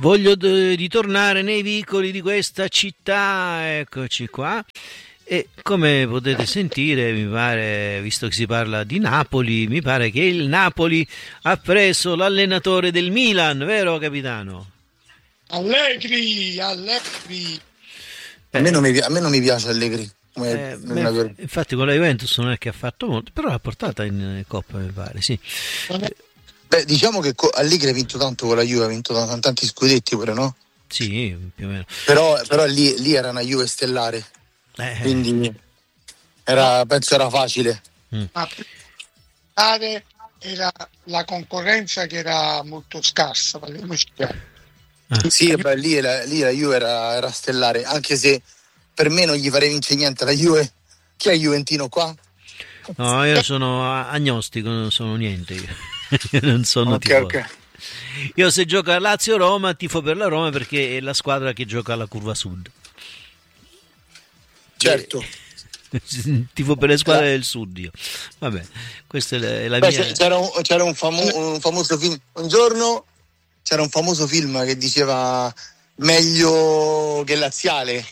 Voglio ritornare nei vicoli di questa città, eccoci qua. E come potete sentire, mi pare, visto che si parla di Napoli, mi pare che il Napoli ha preso l'allenatore del Milan, vero capitano? Allegri. A me non mi piace Allegri. Infatti con la Juventus non è che ha fatto molto, però l'ha portata in Coppa, mi pare, sì. Beh, diciamo che Allegri ha vinto tanto con la Juve, ha vinto tanti scudetti pure, no? Sì, più o meno. Però lì era una Juve stellare, quindi penso era facile. Ma era la concorrenza che era molto scarsa, parliamoci chiaro. Sì, beh, lì la Juve era stellare, anche se per me non gli farei vincere niente la Juve. Chi è Juventino qua? No, io sono agnostico, non sono niente io. Non sono tifoso. Okay. Io se gioca Lazio-Roma tifo per la Roma perché è la squadra che gioca alla curva sud. Certo. Tifo per le squadre del sud io. Vabbè, questa è la mia. C'era un famoso film un giorno, c'era un famoso film che diceva meglio che laziale.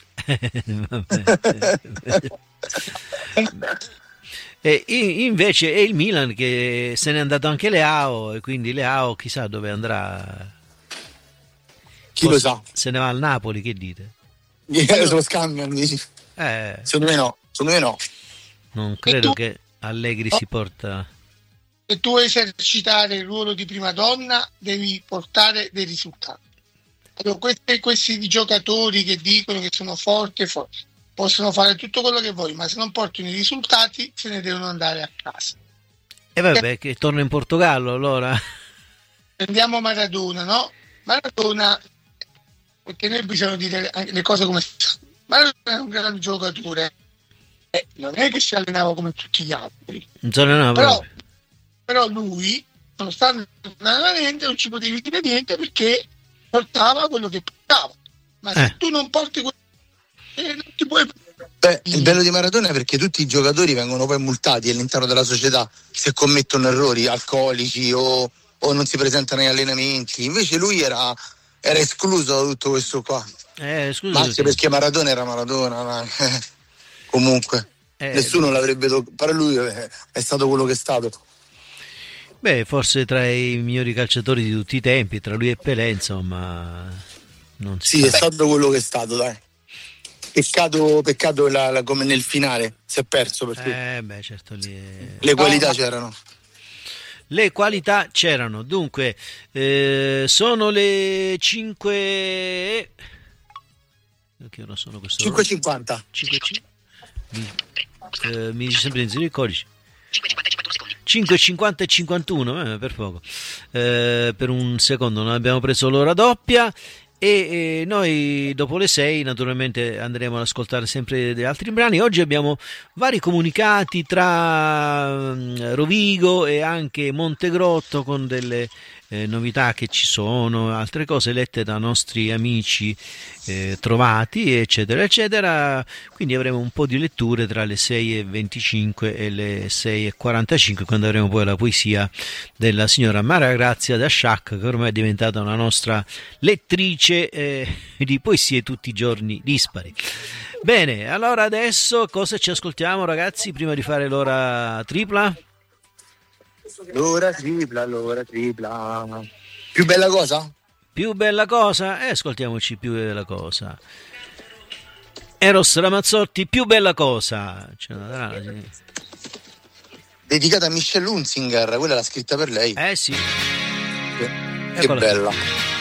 E invece è il Milan che se n'è andato anche Leao, e quindi Leao chissà dove andrà. Chi lo sa? Se ne va al Napoli, che dite? Se lo scambiano, dici? Secondo me no. Non credo che Allegri si porta. Se tu vuoi esercitare il ruolo di prima donna devi portare dei risultati. Allora, questi giocatori che dicono che sono forti possono fare tutto quello che vuoi, ma se non portano i risultati se ne devono andare a casa. E vabbè, che torna in Portogallo allora. Prendiamo Maradona, no? Maradona, perché noi bisogna dire le cose come stanno. Maradona è un grande giocatore, non è che si allenava come tutti gli altri. Però lui, nonostante non ci potevi dire niente perché portava quello che portava. Ma se tu non porti quello non ti puoi. Beh, il bello di Maradona è perché tutti i giocatori vengono poi multati all'interno della società se commettono errori alcolici o non si presentano agli allenamenti. Invece lui era escluso da tutto questo qua. Ma anche perché Maradona era Maradona. Comunque nessuno l'avrebbe toccato, però lui è stato quello che è stato. Beh, forse tra i migliori calciatori di tutti i tempi, tra lui e Pelé, insomma, non si sa. È stato quello che è stato, dai. Peccato come nel finale si è perso perché certo, le qualità c'erano. Le qualità c'erano. Dunque, sono le 5. Che ora sono questo? 5:50. Mi dice sempre il codice. 5:50 e 51, per poco. Per un secondo non abbiamo preso l'ora doppia. E noi dopo le 6 naturalmente andremo ad ascoltare sempre degli altri brani. Oggi abbiamo vari comunicati tra Rovigo e anche Montegrotto con delle novità che ci sono, altre cose lette da nostri amici trovati, eccetera eccetera. Quindi avremo un po' di letture tra le 6:25 e le 6:45, quando avremo poi la poesia della signora Mara Grazia da Sciac, che ormai è diventata una nostra lettrice di poesie tutti i giorni dispari. Bene, allora adesso cosa ci ascoltiamo, ragazzi, prima di fare l'ora tripla? L'ora tripla. Più bella cosa? Più bella cosa? Ascoltiamoci più bella cosa. Eros Ramazzotti, più bella cosa. Dedicata a Michelle Hunzinger, quella l'ha scritta per lei. Sì. Che bella.